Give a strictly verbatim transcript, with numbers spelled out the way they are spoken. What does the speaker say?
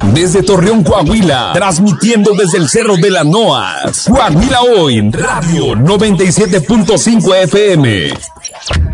Desde Torreón, Coahuila, transmitiendo desde el Cerro de la Noas. Coahuila Hoy, Radio noventa y siete punto cinco F M.